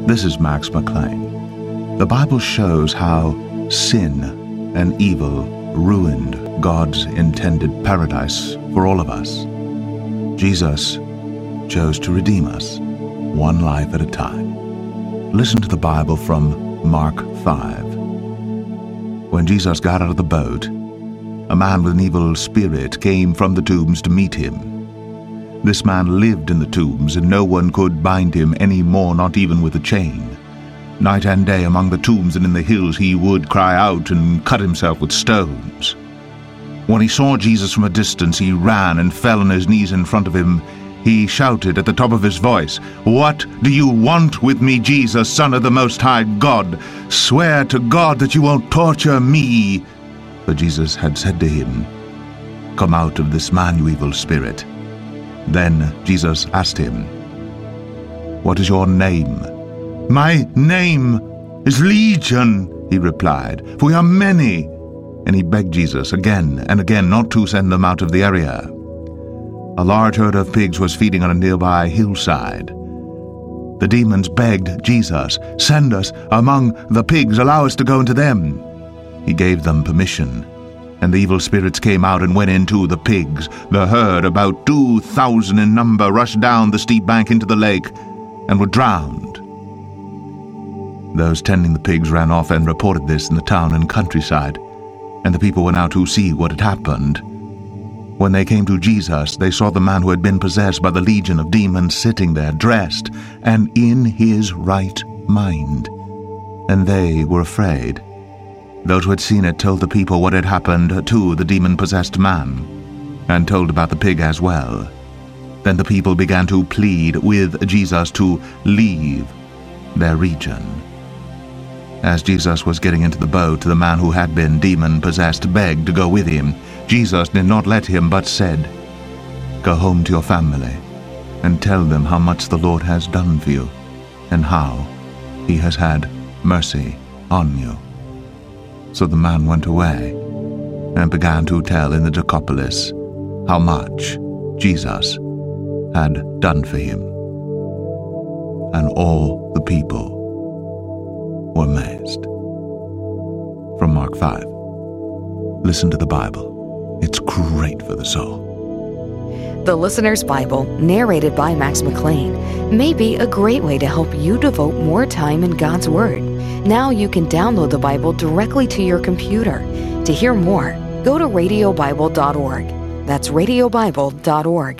This is Max McLean. The Bible shows how sin and evil ruined God's intended paradise for all of us. Jesus chose to redeem us, one life at a time. Listen to the Bible from Mark 5. When Jesus got out of the boat, a man with an evil spirit came from the tombs to meet him. This man lived in the tombs, and no one could bind him any more, not even with a chain. Night and day among the tombs and in the hills he would cry out and cut himself with stones. When he saw Jesus from a distance, he ran and fell on his knees in front of him. He shouted at the top of his voice, "What do you want with me, Jesus, Son of the Most High God? Swear to God that you won't torture me." But Jesus had said to him, "Come out of this man, you evil spirit." Then Jesus asked him, "What is your name?" "My name is Legion," he replied, "for we are many." And he begged Jesus again and again not to send them out of the area. A large herd of pigs was feeding on a nearby hillside. The demons begged Jesus, "Send us among the pigs, allow us to go into them." He gave them permission, and the evil spirits came out and went into the pigs. The herd, about 2,000 in number, rushed down the steep bank into the lake and were drowned. Those tending the pigs ran off and reported this in the town and countryside, and the people went out to see what had happened. When they came to Jesus, they saw the man who had been possessed by the legion of demons sitting there, dressed and in his right mind, and they were afraid. Those who had seen it told the people what had happened to the demon-possessed man, and told about the pig as well. Then the people began to plead with Jesus to leave their region. As Jesus was getting into the boat, the man who had been demon-possessed begged to go with him. Jesus did not let him, but said, "Go home to your family, and tell them how much the Lord has done for you, and how he has had mercy on you." So the man went away and began to tell in the Decapolis how much Jesus had done for him. And all the people were amazed. From Mark 5. Listen to the Bible. It's great for the soul. The Listener's Bible, narrated by Max McLean, may be a great way to help you devote more time in God's Word. Now you can download the Bible directly to your computer. To hear more, go to radiobible.org. That's radiobible.org.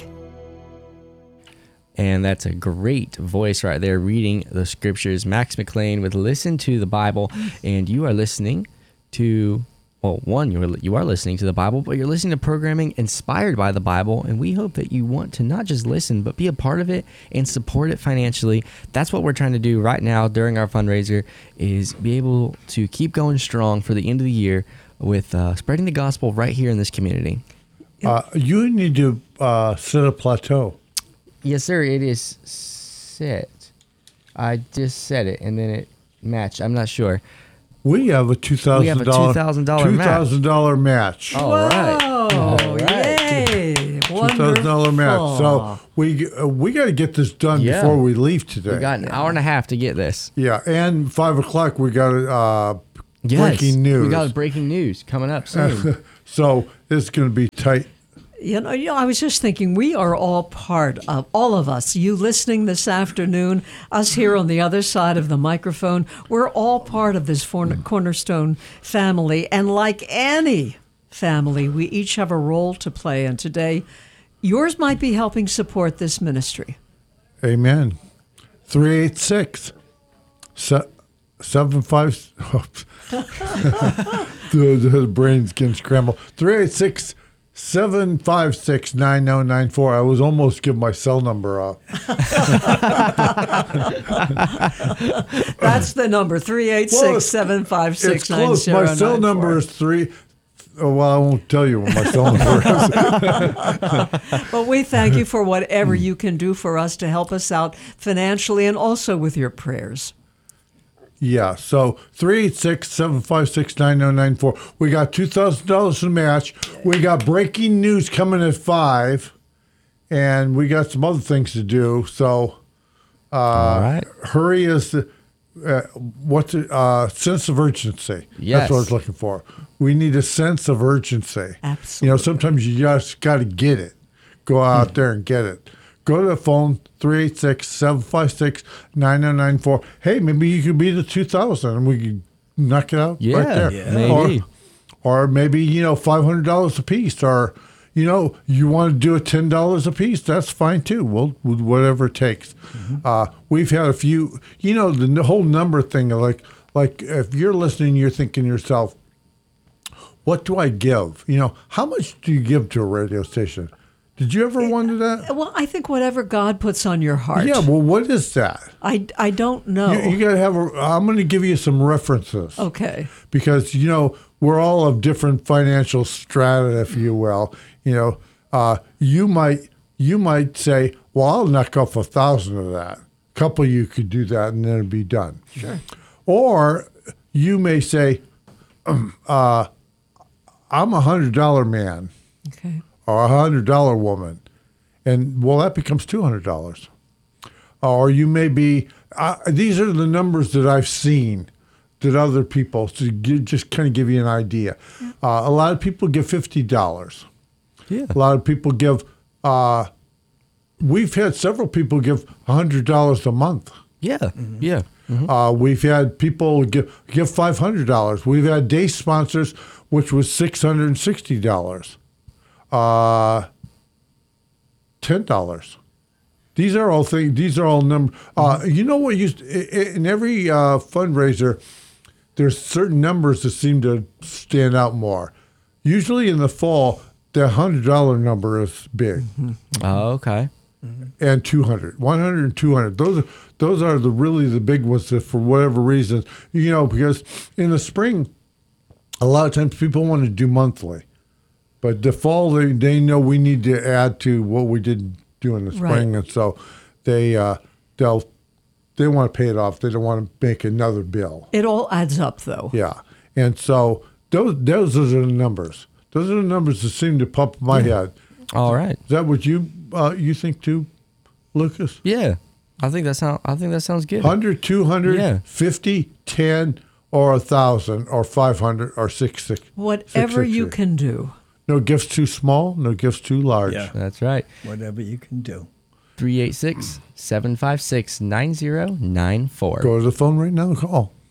And that's a great voice right there reading the scriptures. Max McLean with Listen to the Bible. And you are listening to, well, one, you are listening to the Bible, but you're listening to programming inspired by the Bible. And we hope that you want to not just listen, but be a part of it and support it financially. That's what we're trying to do right now during our fundraiser, is be able to keep going strong for the end of the year with spreading the gospel right here in this community. You need to set a plateau. Yes, sir. It is set. I just set it, and then it matched. I'm not sure. We have a $2,000 $2,000 match. All right. Oh, yay. $2,000 match. So we got to get this done before we leave today. We got an hour and a half to get this. Yeah, and 5 o'clock we got breaking news. We got breaking news coming up soon. So it's going to be tight. You know, I was just thinking, we are all part of, all of us, you listening this afternoon, us here on the other side of the microphone, we're all part of this Cornerstone family. And like any family, we each have a role to play. And today, yours might be helping support this ministry. Amen. 386 75. The brain's getting scrambled. 386 756-9094. I was almost giving my cell number out. That's the number, 386-756-9094. It's close. My cell number is 3. Oh, well, I won't tell you what my cell number is. But we thank you for whatever you can do for us to help us out financially and also with your prayers. Yeah, so 386-756-9094. We got $2,000 to match. We got breaking news coming at 5, and we got some other things to do. So all right. Hurry as the what's it? Sense of urgency. Yes. That's what I was looking for. We need a sense of urgency. Absolutely. You know, sometimes you just got to get it. Go out there and get it. Go to the phone, 386-756-9094. Hey, maybe you could be the 2,000 and we could knock it out Yeah, right there. yeah. Maybe. Or maybe, you know, $500 a piece. Or, you know, you want to do it $10 a piece, that's fine too. We'll whatever it takes. We've had a few, you know, the whole number thing, like if you're listening, you're thinking to yourself, what do I give? You know, how much do you give to a radio station? Did you ever wonder that? Well, I think whatever God puts on your heart. Yeah, well, what is that? I don't know. You got to have I'm going to give you some references. Okay. Because, you know, we're all of different financial strata, if you will. You know, you might say, well, I'll knock off 1,000 of that. A couple of you could do that and then it'd be done. Sure. Or you may say, I'm a $100 man. Okay. Or a $100 woman, and well, that becomes $200. Or you may be. These are the numbers that I've seen that other people just kind of give you an idea. A lot of people give $50. Yeah. A lot of people give. We've had several people give $100 a month. Yeah. Mm-hmm. Yeah. Mm-hmm. We've had people give $500. We've had day sponsors, which was $660. $10. These are all things. These are all numbers. You know what? In every fundraiser, there's certain numbers that seem to stand out more. Usually in the fall, the $100 number is big. Mm-hmm. Oh, okay. And 200, 100 and 200. Those are really the big ones that, for whatever reason, you know, because in the spring, a lot of times people want to do monthly. But the fall, they know we need to add to what we didn't do in the spring, Right. and so they want to pay it off. They don't want to make another bill. It all adds up, though. Yeah, and so those are the numbers. Those are the numbers that seem to pop in my head. All right. Is that what you think too, Lucas? Yeah. I think that sounds good. 100, 200, Yeah. 50, 10, or 1,000, or 500, or 660. Whatever you can do. No gifts too small, no gifts too large. Yeah. That's right. Whatever you can do. 386-756-9094. Go to the phone right now and call.